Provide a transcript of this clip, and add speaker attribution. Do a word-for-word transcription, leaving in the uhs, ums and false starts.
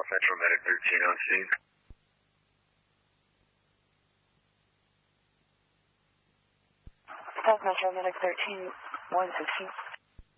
Speaker 1: Metro Medic thirteen on scene.
Speaker 2: South Metro Medic thirteen, one sixteen.